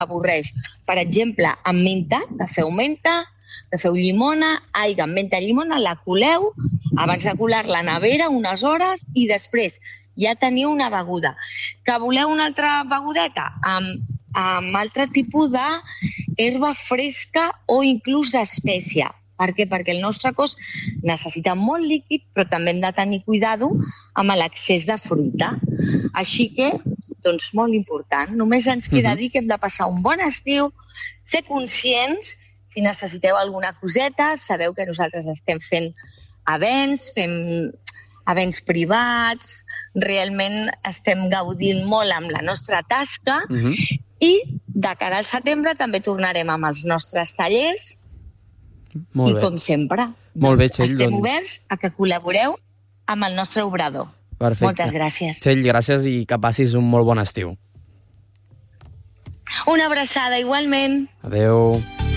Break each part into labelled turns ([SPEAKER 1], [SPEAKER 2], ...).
[SPEAKER 1] avorreix. Per exemple, amb menta, que feu llimona, aigua amb menta i llimona, la coleu, abans de colar-la a la nevera unes hores i després ja teniu una beguda. Que voleu una altra begudeta? Amb altre tipus d'herba fresca o inclús d'espècia. Per què? Perquè el nostre cos necessita molt líquid, però també hem de tenir cuidado amb l'excés de fruita. Així que, doncs, molt important. Només ens queda dir que hem de passar un bon estiu, ser conscients, si necessiteu alguna coseta, sabeu que nosaltres estem fent events, fem events privats, realment estem gaudint molt amb la nostra tasca i de cara al setembre també tornarem amb els nostres tallers.
[SPEAKER 2] Molt bé.
[SPEAKER 1] I com sempre, estem oberts a que col·laboreu amb el nostre obrador.
[SPEAKER 2] Perfecte.
[SPEAKER 1] Moltes gràcies.
[SPEAKER 2] Txell, gràcies i que passis un molt bon estiu.
[SPEAKER 1] Una abraçada, igualment.
[SPEAKER 2] Adéu.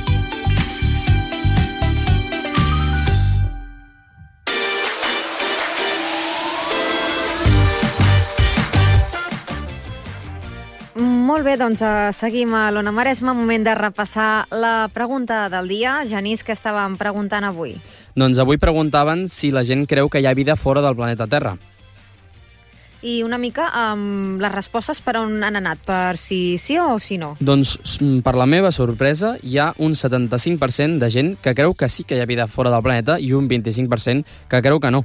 [SPEAKER 3] Molt bé, doncs seguim a l'Ona Maresme. Moment de repassar la pregunta del dia. Genís, què estàvem preguntant avui?
[SPEAKER 2] Doncs avui preguntaven si la gent creu que hi ha vida fora del planeta Terra.
[SPEAKER 3] I una mica les respostes per on han anat, per si sí o si no?
[SPEAKER 2] Doncs, per la meva sorpresa, hi ha un 75% de gent que creu que sí que hi ha vida fora del planeta i un 25% que creu que no.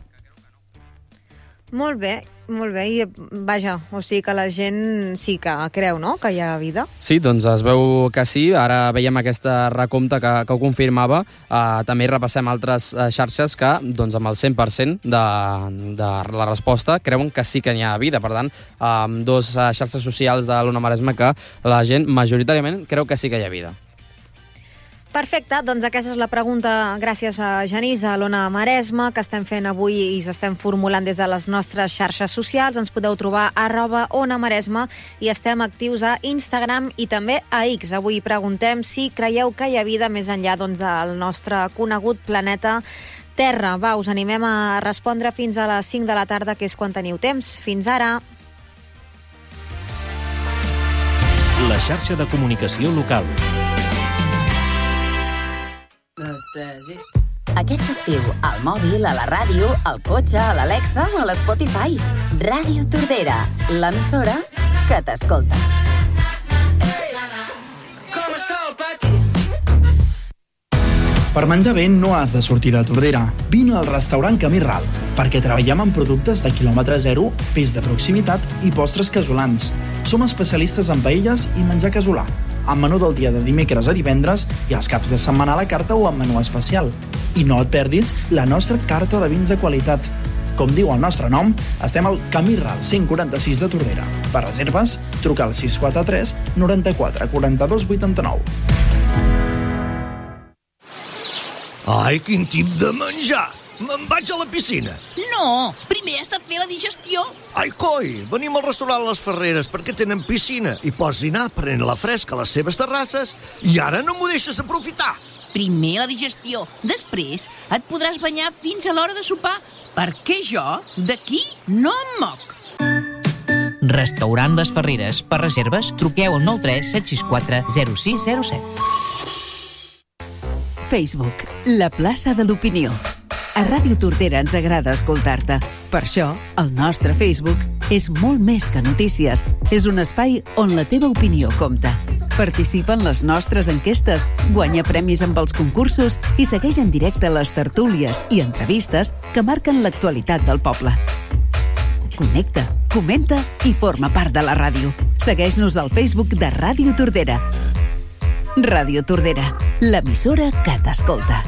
[SPEAKER 3] Molt bé. I vaja, o sigui que la gent sí que creu, no?, que hi ha vida.
[SPEAKER 2] Sí, doncs es veu que sí. Ara veiem aquesta recompte que ho confirmava. També repassem altres xarxes que, doncs, amb el 100% de la resposta creuen que sí que hi ha vida. Per tant, dos xarxes socials de l'Ona Maresme que la gent majoritàriament creu que sí que hi ha vida.
[SPEAKER 3] Perfecte, doncs aquesta és la pregunta gràcies a Genís, a l'Ona Maresme, que estem fent avui i us estem formulant des de les nostres xarxes socials. Ens podeu trobar @OnaMaresme i estem actius a Instagram i també a X. Avui preguntem si creieu que hi ha vida més enllà del nostre conegut planeta Terra. Va, us animem a respondre fins a les 5 de la tarda, que és quan teniu temps. Fins ara!
[SPEAKER 4] La xarxa de comunicació local.
[SPEAKER 5] Aquest estiu, al mòbil, a la ràdio, al cotxe, a l'Alexa o a l'Spotify. Ràdio Tordera, l'emissora que t'escolta.
[SPEAKER 6] Per menjar bé no has de sortir de Tordera. Vine al restaurant Camí Ral, perquè treballem amb productes de quilòmetre zero, peix de proximitat i postres casolans. Som especialistes en paelles i menjar casolà, amb menú del dia de dimecres a divendres i els caps de setmana a la carta o amb menú especial. I no et perdis la nostra carta de vins de qualitat. Com diu el nostre nom, estem al Camí Ral 146 de Tordera. Per reserves, truca al 643 94 42 89.
[SPEAKER 7] Ai, quin tip de menjar! Me'n vaig a la piscina.
[SPEAKER 8] No, primer has de fer la digestió.
[SPEAKER 7] Ai, coi, venim al restaurant Les Ferreres perquè tenen piscina i pots dinar prenent la fresca a les seves terrasses i ara no m'ho deixes aprofitar.
[SPEAKER 8] Primer la digestió, després et podràs banyar fins a l'hora de sopar, perquè jo d'aquí no em moc.
[SPEAKER 9] Restaurant Les Ferreres. Per reserves, truqueu al 93 764 0607.
[SPEAKER 10] Facebook, la plaça de l'opinió. A Ràdio Tordera ens agrada escoltar-te. Per això, el nostre Facebook és molt més que notícies. És un espai on la teva opinió compta. Participa en les nostres enquestes, guanya premis amb els concursos i segueix en directe les tertúlies i entrevistes que marquen l'actualitat del poble. Connecta, comenta i forma part de la ràdio. Segueix-nos al Facebook de Ràdio Tordera. Ràdio Tordera, l'emissora que t'escolta.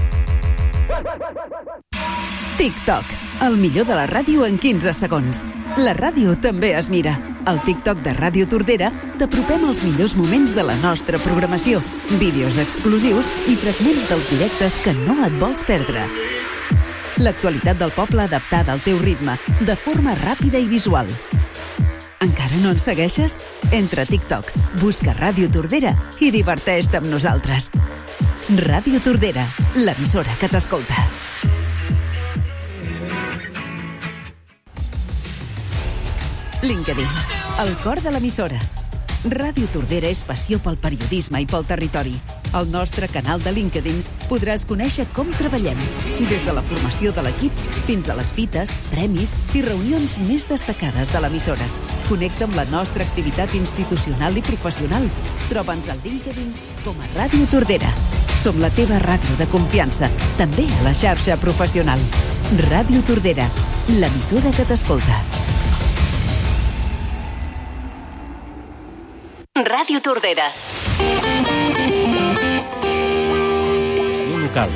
[SPEAKER 10] TikTok, el millor de la ràdio en 15 segons. La ràdio també es mira. Al TikTok de Ràdio Tordera t'apropem els millors moments de la nostra programació, vídeos exclusius i fragments dels directes que no et vols perdre. L'actualitat del poble adaptada al teu ritme, de forma ràpida i visual. Encara no ens segueixes? Entra a TikTok, busca Ràdio Tordera i diverteix-te amb nosaltres. Ràdio Tordera, l'emissora que t'escolta. LinkedIn, el cor de l'emissora. Ràdio Tordera és passió pel periodisme i pel territori. Al nostre canal de LinkedIn podràs conèixer com treballem, des de la formació de l'equip fins a les fites, premis i reunions més destacades de l'emissora. Connecta amb la nostra activitat institucional i professional. Troba'ns al LinkedIn com a Ràdio Tordera. Som la teva ràdio de confiança, també a la xarxa professional. Ràdio Tordera, l'emissora que t'escolta.
[SPEAKER 5] Ràdio Tordera.
[SPEAKER 4] Local.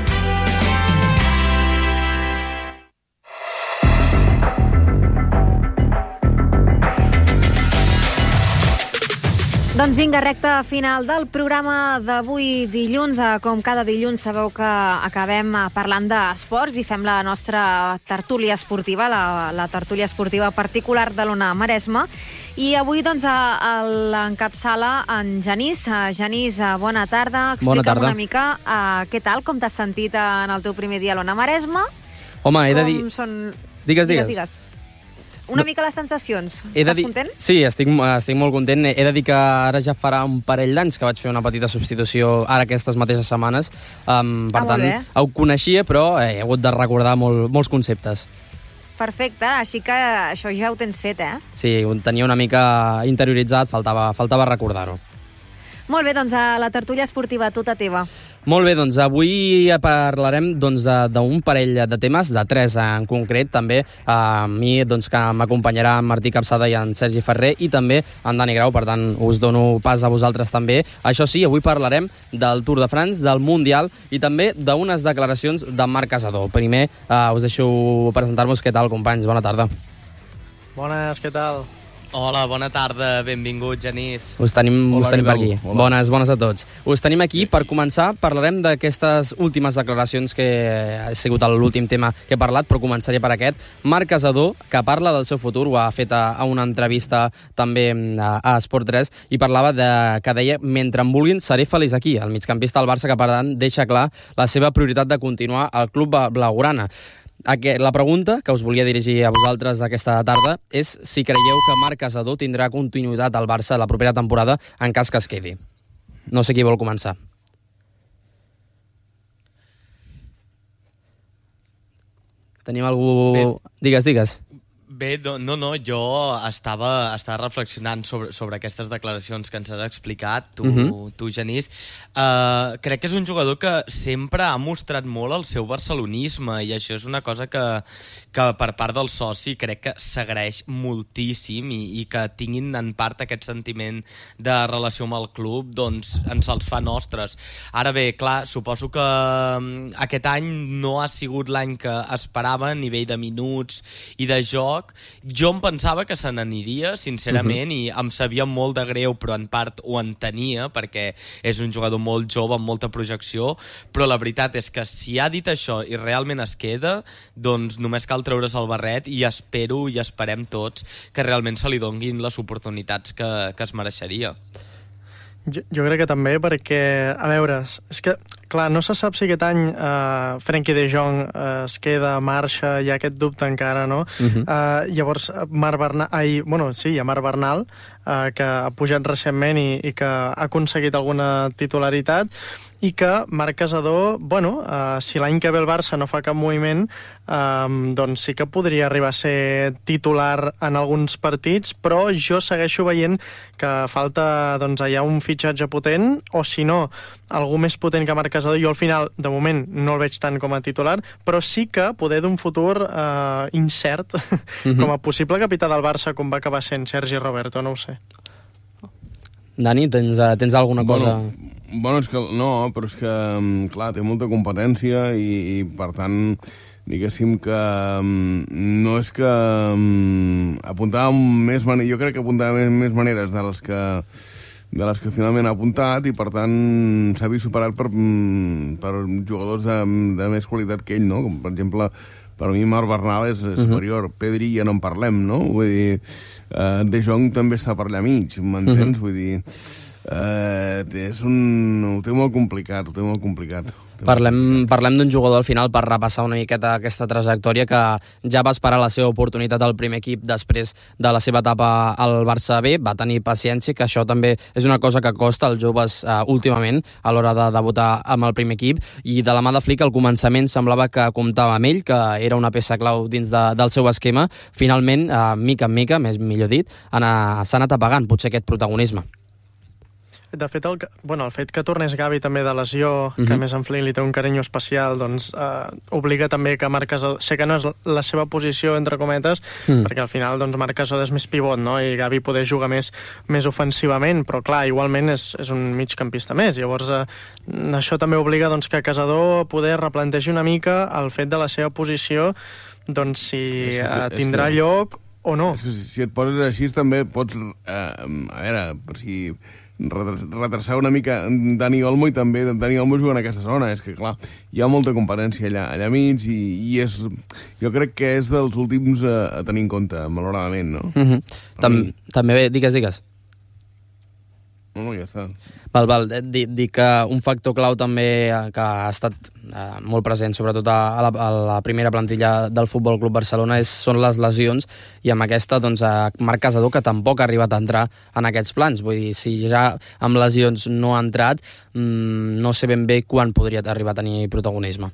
[SPEAKER 3] Doncs vinga, recta final del programa d'avui dilluns. Com cada dilluns sabeu que acabem parlant d'esports i fem la nostra tertúlia esportiva, la tertúlia esportiva particular de l'Ona Maresme. I avui doncs l'encapçala en Genís. Genís, bona tarda. Explica'm una mica què tal, com t'has sentit en el teu primer dia a l'Ona Maresme.
[SPEAKER 2] Home, he de dir...
[SPEAKER 3] Digues. Una mica les sensacions. Estàs content?
[SPEAKER 2] Sí, estic molt content. He de dir que ara ja farà un parell d'anys que vaig fer una petita substitució ara aquestes mateixes setmanes. Per tant, ho coneixia, però he hagut de recordar molts conceptes.
[SPEAKER 3] Perfecte, així que això ja ho tens fet,
[SPEAKER 2] Sí, ho tenia una mica interioritzat, faltava recordar-ho.
[SPEAKER 3] Molt bé, doncs a la tertúlia esportiva, tota teva.
[SPEAKER 2] Molt bé, doncs avui parlarem d'un parell de temes, de 3 en concret, també a mi que m'acompanyarà en Martí Capçada i en Sergi Ferrer i també en Dani Grau, per tant us dono pas a vosaltres també. Això sí, avui parlarem del Tour de France, del Mundial i també d'unes declaracions de Marc Casadó. Primer us deixo presentar-vos. Què tal, companys? Bona tarda.
[SPEAKER 11] Bones, què tal?
[SPEAKER 12] Hola, bona tarda, benvingut, Genís.
[SPEAKER 2] Us tenim per aquí. Bones a tots. Us tenim aquí. Per començar, parlarem d'aquestes últimes declaracions que ha sigut l'últim tema que he parlat, però començaré per aquest. Marc Casadó, que parla del seu futur, ho ha fet a una entrevista també a Esport 3, i parlava que deia, mentre em vulguin, seré feliç aquí. El migcampista del Barça, que per tant deixa clar la seva prioritat de continuar al club blaugrana. La pregunta que us volia dirigir a vosaltres aquesta tarda és si creieu que Marc Casadó tindrà continuïtat al Barça la propera temporada en cas que es quedi. No sé qui vol començar. Tenim algú... Digues.
[SPEAKER 12] Bé, no, jo estava reflexionant sobre aquestes declaracions que ens has explicat, tu Genís. Crec que és un jugador que sempre ha mostrat molt el seu barcelonisme i això és una cosa que per part del soci crec que s'agraeix moltíssim i que tinguin en part aquest sentiment de relació amb el club, doncs ens els fa nostres. Ara bé, clar, suposo que aquest any no ha sigut l'any que esperava a nivell de minuts i de joc. Jo em pensava que se n'aniria, sincerament, i em sabia molt de greu, però en part ho entenia, perquè és un jugador molt jove, amb molta projecció, però la veritat és que si ha dit això i realment es queda, doncs només cal treure's el barret i espero i esperem tots que realment se li donguin les oportunitats que es mereixeria.
[SPEAKER 11] Jo crec que també, perquè, a veure, és que, clar, no se sap si aquest any Frenkie de Jong es queda, marxa, hi ha aquest dubte encara, no? Llavors, Marc Bernal, que ha pujat recentment i que ha aconseguit alguna titularitat, i que Marc Casadó, si l'any que ve el Barça no fa cap moviment, doncs sí que podria arribar a ser titular en alguns partits, però jo segueixo veient que falta allà un fitxatge potent, o si no, algú més potent que Marc Casadó. Jo al final, de moment, no el veig tant com a titular, però sí que poder d'un futur incert com a possible capità del Barça, com va acabar sent Sergi Roberto, no ho sé.
[SPEAKER 2] Dani, tens alguna cosa?
[SPEAKER 13] Bueno, és que no, però és que, clar, té molta competència i per tant, diguéssim que no és que apuntava més maneres, jo crec que apuntava més maneres de les que finalment ha apuntat i per tant s'ha vist superat per jugadors de més qualitat que ell, no? Com per exemple, per mi Marc Bernal és superior, Pedri ja no en parlem, no? Vull dir, De Jong també està per allà mig, m'entens? Vull dir, ho té molt complicat,
[SPEAKER 2] Parlem d'un jugador al final per repassar una miqueta aquesta trajectòria que ja va esperar la seva oportunitat al primer equip després de la seva etapa al Barça B, va tenir paciència, que això també és una cosa que costa als joves últimament a l'hora de debutar amb el primer equip, i de la mà de Flick al començament semblava que comptava amb ell, que era una peça clau dins del seu esquema. Finalment, mica en mica, millor dit, s'ha anat apagant potser aquest protagonisme.
[SPEAKER 11] De fet, el fet que tornés Gavi també de lesió, que a més en Flick li té un carinyo especial, doncs obliga també que Marc Casadó, sé que no és la seva posició, entre cometes, perquè al final doncs, Marc Casadó és més pivot, no? I Gavi poder jugar més ofensivament, però clar, igualment és un migcampista més. Llavors, això també obliga doncs, que Casadó poder replantegi una mica el fet de la seva posició, doncs si tindrà lloc o no.
[SPEAKER 13] Si et poses així també pots, a veure, per si retrasar una mica Dani Olmo, i també Dani Olmo juga en aquesta zona. És que, clar, hi ha molta competència allà mig i jo crec que és dels últims a tenir en compte, malauradament, no?
[SPEAKER 2] També, digues.
[SPEAKER 13] No, ja està.
[SPEAKER 2] Val, dic que un factor clau també que ha estat molt present, sobretot a la primera plantilla del Futbol Club Barcelona, són les lesions, i amb aquesta doncs, Marc Casadó, que tampoc ha arribat a entrar en aquests plans. Vull dir, si ja amb lesions no ha entrat, no sé ben bé quan podria arribar a tenir protagonisme.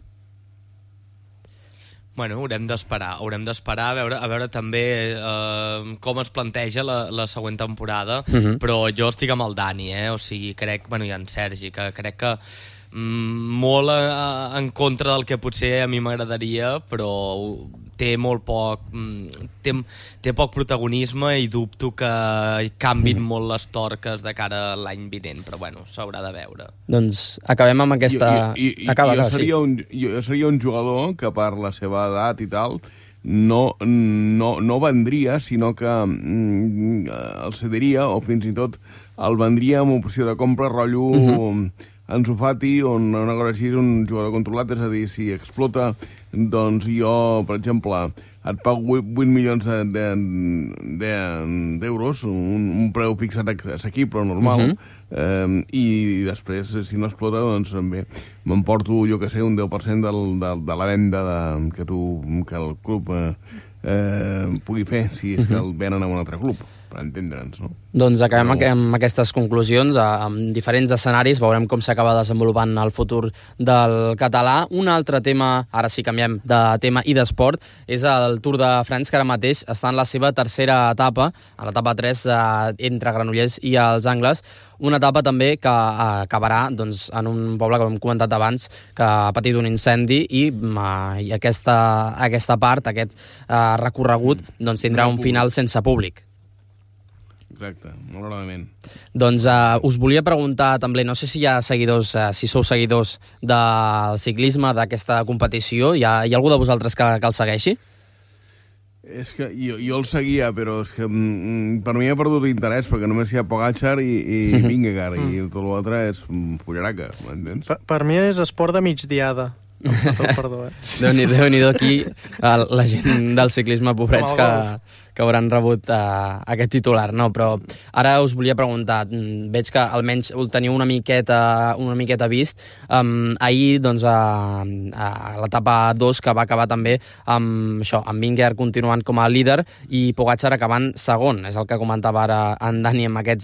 [SPEAKER 12] Bueno, haurem d'esperar a veure també com es planteja la següent temporada, però jo estic amb el Dani, o sigui, crec, i en Sergi, que crec que molt en contra del que potser a mi m'agradaria, però té molt poc té poc protagonisme, i dubto que canvin molt les torques de cara a l'any vinent, però bueno, s'haurà de veure.
[SPEAKER 2] Doncs acabem amb aquesta...
[SPEAKER 13] Jo seria un jugador que per la seva edat i tal no vendria, sinó que el cediria, o fins i tot el vendria amb opció de compra, rotllo Ansu Fati, on una cosa així és un jugador controlat, és a dir, si explota, doncs jo, per exemple, et pago 8 milions d'euros, un preu fixat assequible, normal, i després, si no explota, doncs bé, m'emporto, jo que sé, un 10% de la venda que el club pugui fer, si és que el venen a un altre club, per entendre'ns, no?
[SPEAKER 2] Doncs acabem amb aquestes conclusions, amb diferents escenaris, veurem com s'acaba desenvolupant el futur del català. Un altre tema, ara sí canviem de tema i d'esport, és el Tour de France, que ara mateix està en la seva tercera etapa, a l'etapa 3, entre Granollers i els Angles, una etapa també que acabarà doncs, en un poble que hem comentat abans, que ha patit un incendi, i aquesta part, aquest recorregut, doncs, tindrà un final sense públic.
[SPEAKER 13] Exacte, malauradament.
[SPEAKER 2] Doncs us volia preguntar també, no sé si hi ha seguidors, si sou seguidors del ciclisme, d'aquesta competició, hi ha algú de vosaltres que el segueixi?
[SPEAKER 13] És que jo el seguia, però és que per mi ha perdut interès, perquè només hi ha Pogačar i Vingegaard, i tot l'altre és fullaraca, m'entens?
[SPEAKER 11] Per mi és esport de migdiada. Perdó,
[SPEAKER 2] Déu-n'hi-do aquí la gent del ciclisme, pobrets, que hauran rebut aquest titular, no? Però ara us volia preguntar, veig que almenys ho teniu una miqueta vist. Ahir, doncs, a l'etapa 2, que va acabar també amb Vingegaard continuant com a líder i Pogačar acabant segon, és el que comentava ara en Dani, amb aquests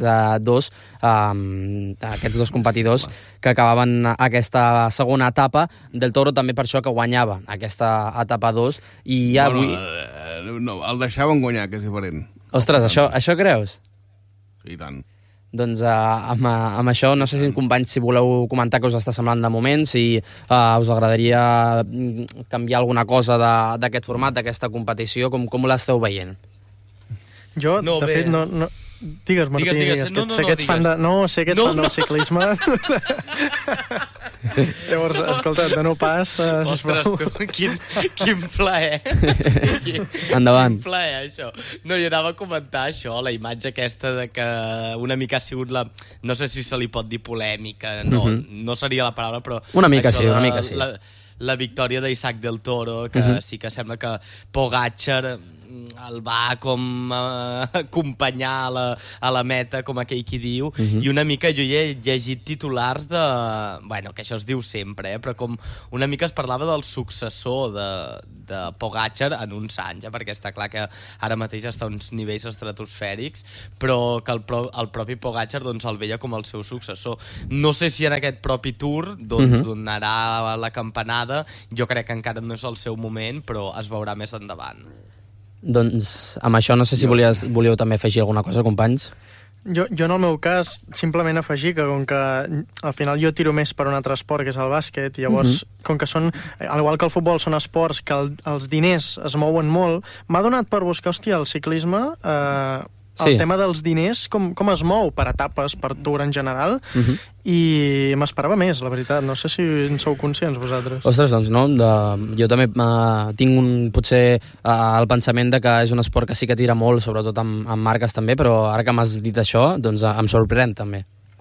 [SPEAKER 2] dos competidors que acabaven aquesta segona etapa. Del Toro també per això que guanyava aquesta etapa 2, i ja avui...
[SPEAKER 13] No, el deixaven guanyar, que és diferent.
[SPEAKER 2] Ostres, això creus?
[SPEAKER 13] Sí, i tant.
[SPEAKER 2] Doncs amb això, no sé si companys, si voleu comentar què us està semblant de moment, si us agradaria canviar alguna cosa d'aquest format, d'aquesta competició, com l'esteu veient?
[SPEAKER 11] Jo, de fet, no... Digues, Martí, digues. Sé que ets fan del ciclisme. Llavors, escolta, de no pas...
[SPEAKER 12] Ostres, tu, quin plaer.
[SPEAKER 2] Endavant.
[SPEAKER 12] Quin plaer, això. No, jo anava a comentar això, la imatge aquesta de que una mica ha sigut la... No sé si se li pot dir polèmica, no seria la paraula, però...
[SPEAKER 2] Una mica sí.
[SPEAKER 12] La victòria d'Isaac del Toro, que sí que sembla que Pogačar el va com acompanyar a la meta, com aquell qui diu, i una mica jo he llegit titulars de... Bueno, que això es diu sempre, però com una mica es parlava del successor de Pogačar en uns anys, perquè està clar que ara mateix està a uns nivells estratosfèrics, però que el propi Pogačar doncs, el veia com el seu successor. No sé si en aquest propi Tour doncs, donarà la campanada, jo crec que encara no és el seu moment, però es veurà més endavant.
[SPEAKER 2] Doncs amb això no sé si volíeu també afegir alguna cosa, companys?
[SPEAKER 11] Jo en el meu cas, simplement afegir que com que al final jo tiro més per un altre esport, que és el bàsquet, i llavors, com que són, al igual que el futbol, són esports que els diners es mouen molt, m'ha donat per buscar, hòstia, el ciclisme... el tema dels diners, com es mou per etapes, per Tour en general, i m'esperava més, la veritat. No sé si en sou conscients, vosaltres.
[SPEAKER 2] Ostres, doncs no. Jo també tinc potser el pensament de que és un esport que sí que tira molt, sobretot amb marques també, però ara que m'has dit això, doncs em sorprèn també.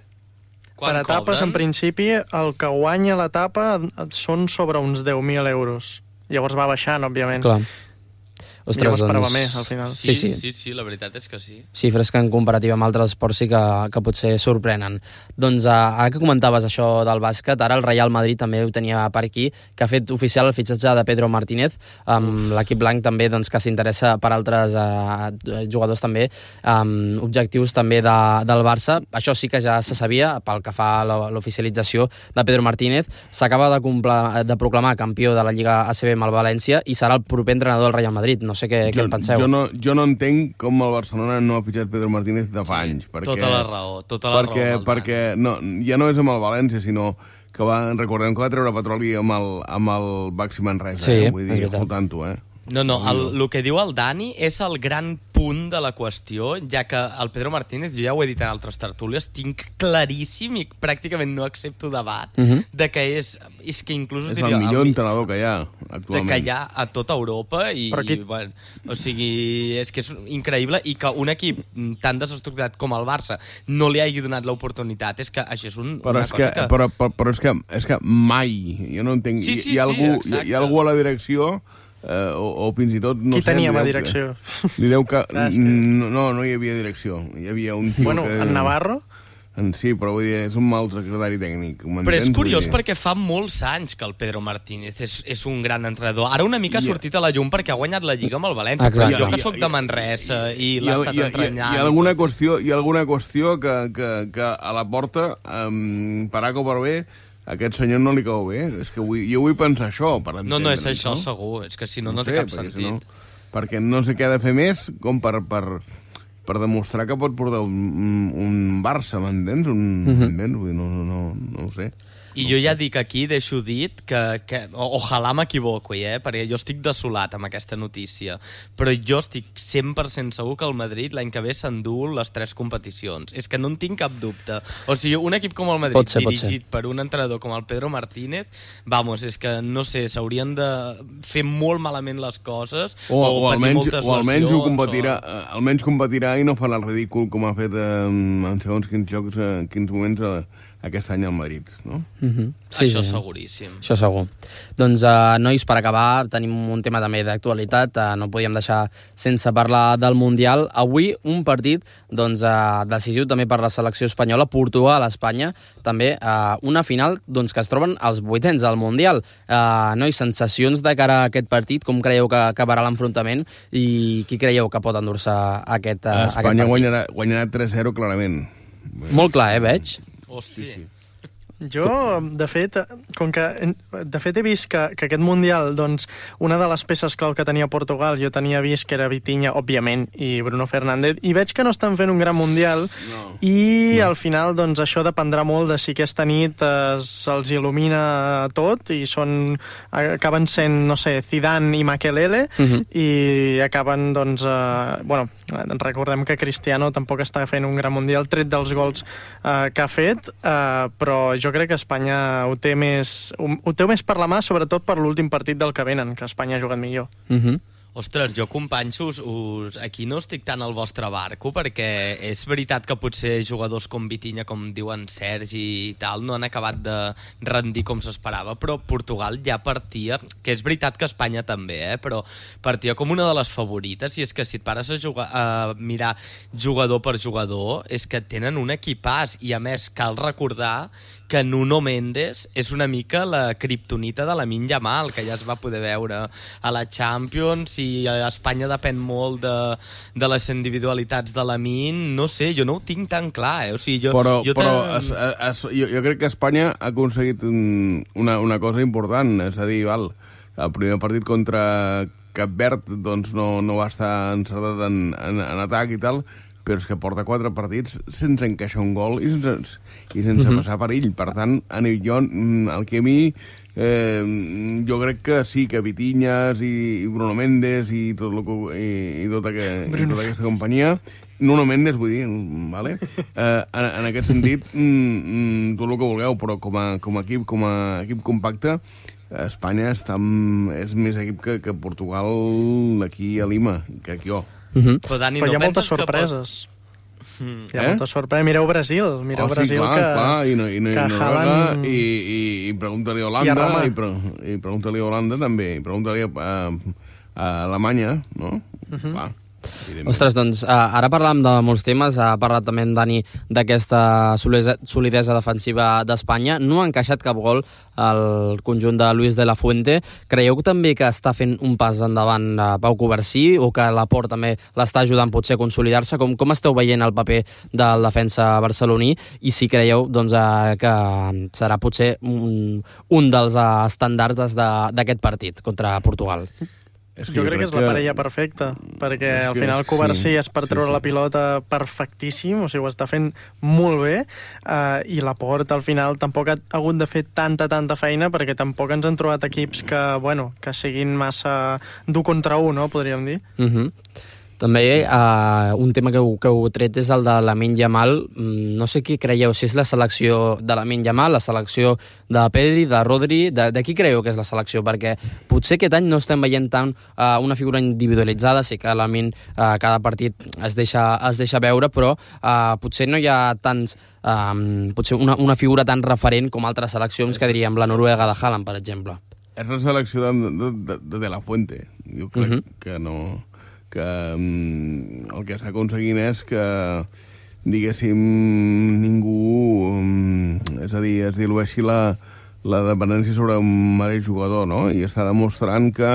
[SPEAKER 11] Per etapes, en principi, el que guanya l'etapa són sobre uns 10.000 euros. Llavors va baixant, òbviament.
[SPEAKER 2] Clar.
[SPEAKER 11] Ostres, jo m'esperava més, al final.
[SPEAKER 12] Sí, la veritat és que sí.
[SPEAKER 2] Xifres que en comparativa amb altres esports sí que potser sorprenen. Doncs ara que comentaves això del bàsquet, ara el Real Madrid també ho tenia per aquí, que ha fet oficial el fitxatge de Pedro Martínez, amb l'equip blanc també doncs, que s'interessa per altres jugadors també, objectius també del Barça. Això sí que ja se sabia, pel que fa a l'oficialització de Pedro Martínez. S'acaba de proclamar campió de la Lliga ACB amb el València i serà el proper entrenador del Real Madrid. No sé què en penseu.
[SPEAKER 13] Jo no entenc com el Barcelona no ha fitxat Pedro Martínez de fa anys.
[SPEAKER 12] Tota la raó.
[SPEAKER 13] Perquè ja no és amb el València, sinó que recordem que va treure Petroli amb el Baxi Manresa. Vull dir, flotant-ho,
[SPEAKER 12] No, el que diu el Dani és el gran punt de la qüestió, ja que el Pedro Martínez, jo ja ho he dit en altres tertúlies, tinc claríssim i pràcticament no accepto debat de que és que inclús...
[SPEAKER 13] És el millor entrenador que hi ha actualment.
[SPEAKER 12] Que hi ha a tota Europa i bueno, o sigui, és que és increïble i que un equip tan desestructurat com el Barça no li hagi donat l'oportunitat, és que això és una cosa que...
[SPEAKER 13] Però és que mai, jo no entenc, hi ha algú a la direcció o fins i tot...
[SPEAKER 11] Qui teníem a direcció?
[SPEAKER 13] Li deu que... No hi havia direcció. Hi havia un tio que...
[SPEAKER 11] en Navarro?
[SPEAKER 13] Sí, però vull dir, és un mal secretari tècnic.
[SPEAKER 12] Però és curiós perquè fa molts anys que el Pedro Martínez és un gran entrenador. Ara una mica ha sortit a la llum perquè ha guanyat la Lliga amb el València. Però jo que soc de Manresa i l'ha estat entrenant...
[SPEAKER 13] Hi ha alguna qüestió que a la porta, per A o per B, aquest senyor no li cau bé. És que jo vull pensar això, per entendre'ns.
[SPEAKER 12] No, és això, segur. És que si no té cap sentit.
[SPEAKER 13] Perquè no sé què ha de fer més com per demostrar que pot portar un Barça, m'entens? No ho sé.
[SPEAKER 12] I jo ja dic aquí, deixo dit, que ojalà m'equivoco, perquè jo estic desolat amb aquesta notícia, però jo estic 100% segur que el Madrid l'any que ve s'endú les 3 competicions. És que no en tinc cap dubte. O sigui, un equip com el Madrid, dirigit per un entrenador com el Pedro Martínez, vamos, és que, no sé, s'haurien de fer molt malament les coses o patir moltes lesions.
[SPEAKER 13] Almenys competirà i no farà el ridícul com ha fet en segons quins moments aquest any al Madrid, no?
[SPEAKER 12] Això seguríssim.
[SPEAKER 2] Això segur. Doncs, nois, per acabar, tenim un tema també d'actualitat. No podíem deixar sense parlar del Mundial. Avui, un partit decisiu també per la selecció espanyola, Portugal-Espanya, també una final que es troben als 8ens del Mundial. Nois, sensacions de cara a aquest partit, com creieu que acabarà l'enfrontament i qui creieu que pot endur-se aquest partit?
[SPEAKER 13] Espanya guanyarà 3-0 clarament.
[SPEAKER 2] Molt clar, veig?
[SPEAKER 12] Hòstia.
[SPEAKER 13] Sí.
[SPEAKER 11] Jo, de fet, he vist que aquest Mundial, doncs, una de les peces clau que tenia Portugal, jo tenia vist que era Vitinha, òbviament, i Bruno Fernández, i veig que no estan fent un gran Mundial, al final, doncs, això dependrà molt de si aquesta nit se'ls il·lumina tot, i acaben sent, no sé, Zidane i Makelele, i acaben, doncs, recordem que Cristiano tampoc està fent un gran Mundial, tret dels gols que ha fet, però jo crec que Espanya ho té més per la mà, sobretot per l'últim partit del que venen, que Espanya ha jugat millor.
[SPEAKER 12] Ostres, jo, companys, aquí no estic tant al vostre barco, perquè és veritat que potser jugadors com Vitinha, com diuen Sergi i tal, no han acabat de rendir com s'esperava, però Portugal ja partia, que és veritat que Espanya també, però partia com una de les favorites, i és que si et pares a mirar jugador per jugador, és que tenen un equipàs, i a més cal recordar que Nuno Mendes és una mica la kriptonita de Lamine Yamal, que ja es va poder veure a la Champions, i Espanya depèn molt de les individualitats de Lamine. No sé, jo no ho tinc tan clar, O sigui, jo
[SPEAKER 13] crec que Espanya ha aconseguit una cosa important, és a dir, el primer partit contra Cap Verd doncs no va estar encertat en atac i tal, però és que porta 4 partits sense encaixar un gol i sense passar perill. Per tant, el que a mi, jo crec que sí, que Vitinhas i Bruno Mendes i tota aquesta companyia, Nuno Mendes, vull dir, vale? En aquest sentit, tot el que vulgueu, però com a equip compacte, Espanya és més equip que Portugal aquí a Lima, crec jo.
[SPEAKER 11] Però hi ha moltes sorpreses. Hi ha moltes sorpreses. Mireu Brasil.
[SPEAKER 13] I Haaland... I pregunta-li a Holanda, i pregunta-li a Holanda també, i pregunta-li a Alemanya, no? Clar.
[SPEAKER 2] Ostres, doncs ara parlàvem de molts temes, ha parlat també en Dani d'aquesta solidesa defensiva d'Espanya. No ha encaixat cap gol el conjunt de Luis de la Fuente. Creieu també que està fent un pas endavant Pau Covarsí, o que Laporte també l'està ajudant potser a consolidar-se? Com esteu veient el paper del defensa barceloní, i si creieu que serà potser un dels estàndards d'aquest partit contra Portugal?
[SPEAKER 11] Jo crec que és la parella perfecta, perquè al final Covarsí és per treure la pilota perfectíssim, o sigui, ho està fent molt bé, i Laporte al final tampoc ha hagut de fer tanta feina, perquè tampoc ens han trobat equips que siguin massa dur contra un, no, podríem dir.
[SPEAKER 2] També un tema que heu tret és el de Lamine Yamal. No sé qui creieu, si és la selecció de Lamine Yamal, la selecció de Pedri, de Rodri, de qui creieu que és la selecció? Perquè potser aquest any no estem veient tant una figura individualitzada, sí que Lamine cada partit es deixa veure, però potser no hi ha tants... potser una figura tan referent com altres seleccions que diríem la Noruega de Haaland, per exemple.
[SPEAKER 13] És la selecció de la Fuente. Jo crec que no... que el que està aconseguint és que, diguéssim, ningú, és a dir, es dilueixi la dependència sobre un mateix jugador, no? I està demostrant que,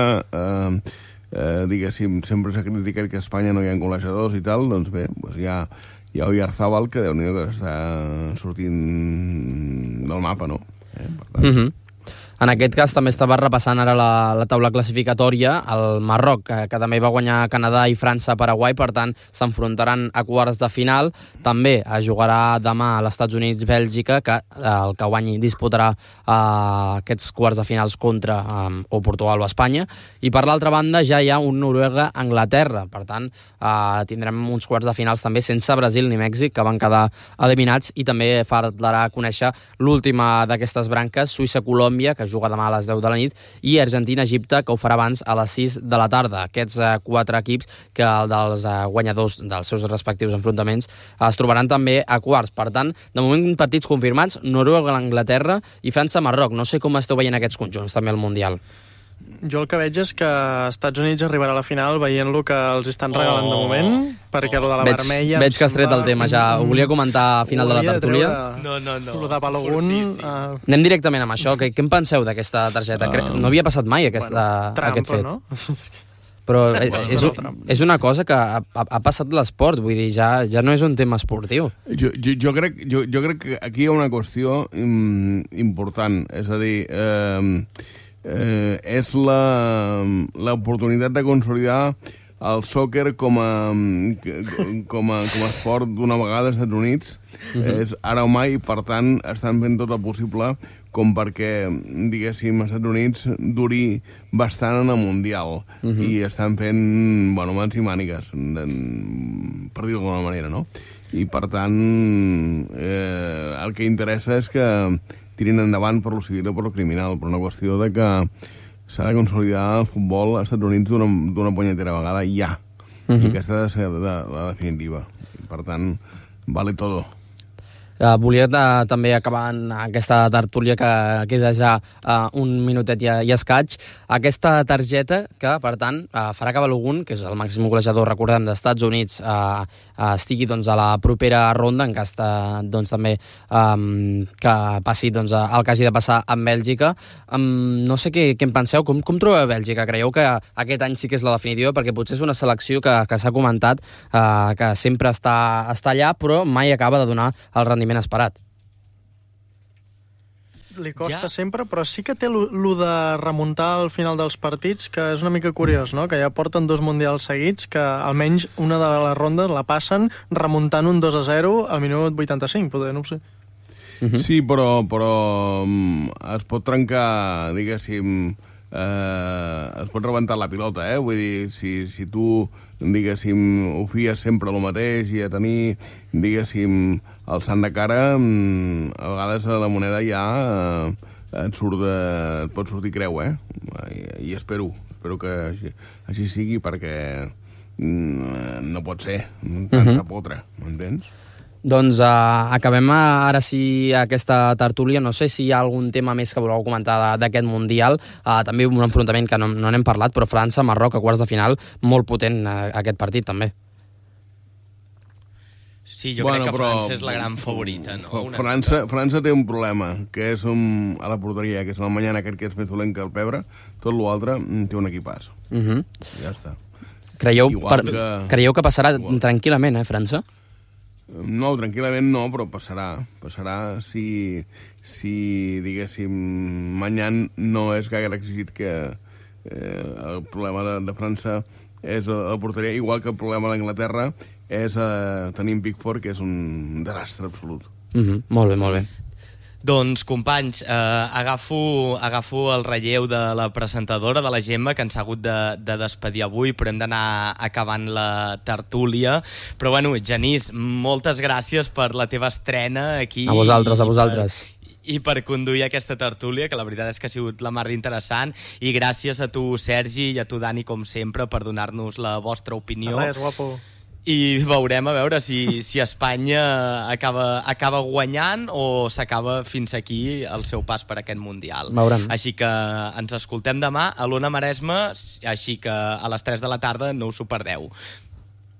[SPEAKER 13] diguéssim, sempre s'ha criticat que a Espanya no hi ha golejadors i tal, doncs bé, hi ha Oyarzabal, que Déu-n'hi-do que està sortint del mapa, no? Per tant...
[SPEAKER 2] En aquest cas també estava repassant ara la taula classificatòria. El Marroc, que també va guanyar Canadà i França a Paraguai, per tant s'enfrontaran a quarts de final. També es jugarà demà a l'Estats Units-Bèlgica, que el que guanyi disputarà aquests quarts de finals contra o Portugal o Espanya. I per l'altra banda ja hi ha un Noruega-Anglaterra. Per tant, tindrem uns quarts de finals també sense Brasil ni Mèxic, que van quedar eliminats, i també farà conèixer l'última d'aquestes branques, Suïssa-Colòmbia, que juga demà a les 10 de la nit, i Argentina-Egipte, que ho farà abans a les 6 de la tarda. Aquests 4 equips, que dels guanyadors dels seus respectius enfrontaments, es trobaran també a quarts. Per tant, de moment partits confirmats, Noruega-Anglaterra i França-Marroc. No sé com esteu veient aquests conjunts també al Mundial.
[SPEAKER 11] Jo el que veig és que Estats Units arribarà a la final veient-lo que els estan regalant de moment, perquè lo de la vermella...
[SPEAKER 2] Veig que has tret el tema ja. Ho volia comentar a final de la tertúlia.
[SPEAKER 11] No. Lo de Balogun...
[SPEAKER 2] Anem directament amb això. Què en penseu d'aquesta targeta? No havia passat mai aquest fet.
[SPEAKER 11] No?
[SPEAKER 2] Però és una cosa que ha passat l'esport, vull dir, ja no és un tema esportiu.
[SPEAKER 13] Jo crec que aquí hi ha una qüestió important, és a dir... és l'oportunitat de consolidar el sòquer com a esport d'una vegada als Estats Units. És ara o mai, per tant estan fent tot el possible com perquè, diguéssim, als Estats Units duri bastant en el Mundial, i estan fent, mans i mànigues, per dir-ho d'alguna manera, no? I per tant el que interessa és que tirin endavant per lo civil o per lo criminal, per una qüestió de que s'ha de consolidar el futbol als Estats Units d'una punyetera vegada ja. I aquesta ha de ser la definitiva. Per tant, vale todo.
[SPEAKER 2] Volia també acabar en aquesta tertúlia que queda ja un minutet i escaig. Aquesta targeta que, per tant, farà que Balogun, que és el màxim golejador, recordem, dels Estats Units, estigui a la propera ronda, en cas també que passi el que hagi de passar amb Bèlgica. No sé què en penseu. Com trobeu Bèlgica? Creieu que aquest any sí que és la definitiva? Perquè potser és una selecció que s'ha comentat que sempre està allà, però mai acaba de donar el rendiment esperat.
[SPEAKER 11] Li costa sempre, però sí que té lo de remuntar al final dels partits, que és una mica curiós, no? Que ja porten 2 mundials seguits, que almenys una de les rondes la passen remuntant un 2-0 al minut 85, poder, no ho sé.
[SPEAKER 13] Sí, però es pot trencar, diguéssim, es pot rebentar la pilota, vull dir, si tu, diguéssim, ho fies sempre el mateix i a tenir, diguéssim, el sant de cara, a vegades la moneda ja et pot sortir creu, i espero que així sigui, perquè no pot ser tanta potra, m'entens?
[SPEAKER 2] Doncs acabem ara sí aquesta tertúlia. No sé si hi ha algun tema més que voleu comentar d'aquest Mundial. També un enfrontament que no n'hem parlat, però França-Marroc a quarts de final, molt potent aquest partit també.
[SPEAKER 12] Sí, jo crec que França és la gran favorita, no?
[SPEAKER 13] França té un problema, que és a la porteria, que és el Mañana, aquest que és més dolent que el pebre. Tot l'altre té un equipàs. Ja està.
[SPEAKER 2] Creieu que passarà tranquil·lament, França?
[SPEAKER 13] No, tranquil·lament no, però passarà. Passarà si diguéssim, Mañana no és gaire exigit, que el problema de França és la porteria, igual que el problema d'Anglaterra és tenir Pickford, que és un desastre absolut.
[SPEAKER 2] Molt bé, molt bé.
[SPEAKER 12] Doncs, companys, agafo el relleu de la presentadora, de la Gemma, que ens ha hagut de despedir avui, però hem d'anar acabant la tertúlia. Però, bueno, Genís, moltes gràcies per la teva estrena aquí.
[SPEAKER 2] A vosaltres.
[SPEAKER 12] I per conduir aquesta tertúlia, que la veritat és que ha sigut la mar interessant. I gràcies a tu, Sergi, i a tu, Dani, com sempre, per donar-nos la vostra opinió.
[SPEAKER 11] Res, guapo.
[SPEAKER 12] I veurem a veure si Espanya acaba guanyant o s'acaba fins aquí el seu pas per aquest Mundial.
[SPEAKER 2] Veurem.
[SPEAKER 12] Així que ens escoltem demà a l'Ona Maresma, així que a les 3 de la tarda no us ho perdeu.